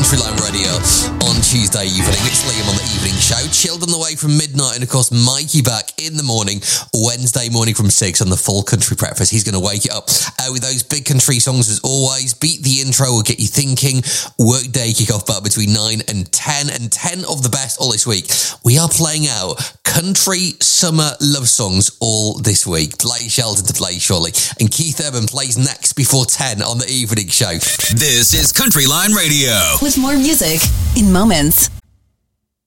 Country Line Radio on Tuesday evening. It's Liam on the evening show. Chilled on the way from midnight, and of course Mikey back in the morning, Wednesday morning from 6 on the full country breakfast. He's going to wake you up with those big country songs as always. Beat the intro will get you thinking. Workday kick off about between 9 and 10, and 10 of the best all this week. We are playing out country summer love songs all this week. Play Shelton to play shortly, and Keith Urban plays next before 10 on the evening show. This is Country Line Radio. With more music in moments.